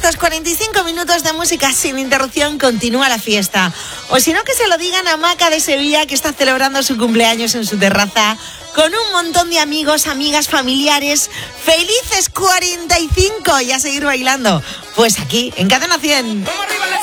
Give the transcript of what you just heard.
estos 45 minutos de música sin interrupción continúa la fiesta. O si no, que se lo digan a Maca de Sevilla, que está celebrando su cumpleaños en su terraza con un montón de amigos, amigas, familiares. ¡Felices 45! Y a seguir bailando. Pues aquí, en Cadena 100. ¡Vamos arriba,